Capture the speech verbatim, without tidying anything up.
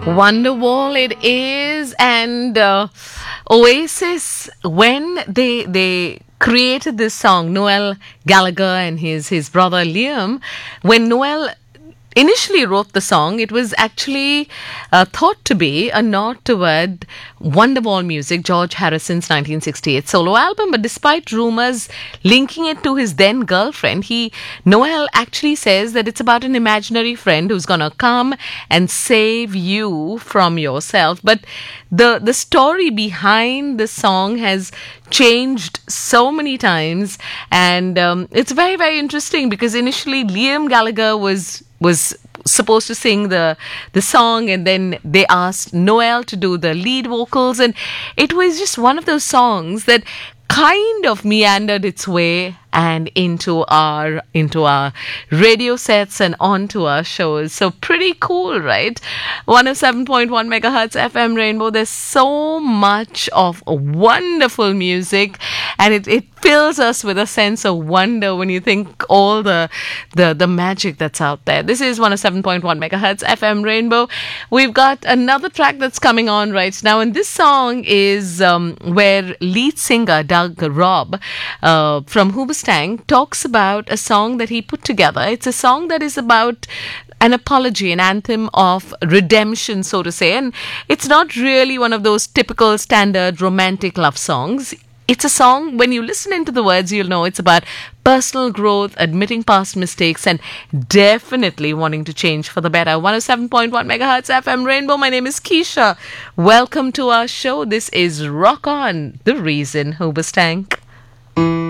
Wonderwall it is, and uh, Oasis, when they they created this song, Noel Gallagher and his his brother Liam, when Noel initially wrote the song, it was actually uh, thought to be a nod toward Wonderwall music, George Harrison's nineteen sixty-eight solo album. But despite rumors linking it to his then girlfriend, he Noel actually says that it's about an imaginary friend who's gonna come and save you from yourself. But the the story behind the song has changed so many times, and um, it's very very interesting because initially Liam Gallagher was was supposed to sing the the song, and then they asked Noel to do the lead vocals, and it was just one of those songs that kind of meandered its way and into our into our radio sets and onto our shows. So pretty cool, right? one oh seven point one megahertz F M Rainbow. There's so much of wonderful music, and it, it fills us with a sense of wonder when you think all the the the magic that's out there. This is one oh seven point one megahertz F M Rainbow. We've got another track that's coming on right now, and this song is um, where lead singer Doug Robb uh, from Hoobastank talks about a song that he put together. It's a song that is about an apology, an anthem of redemption, so to say. And it's not really one of those typical standard romantic love songs. It's a song, when you listen into the words, you'll know it's about personal growth, admitting past mistakes, and definitely wanting to change for the better. one oh seven point one megahertz F M Rainbow. My name is Keisha. Welcome to our show. This is Rock On, the reason Hoobastank.